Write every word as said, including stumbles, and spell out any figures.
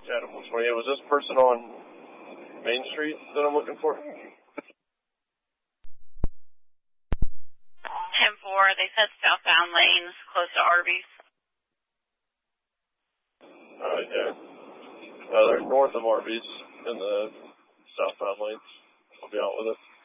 Adam one twenty-eight. Was this person on Main Street that I'm looking for? ten four, they said southbound lanes close to Arby's. Alright, yeah. Uh, they're north of Arby's in the southbound lanes. I'll be out with it.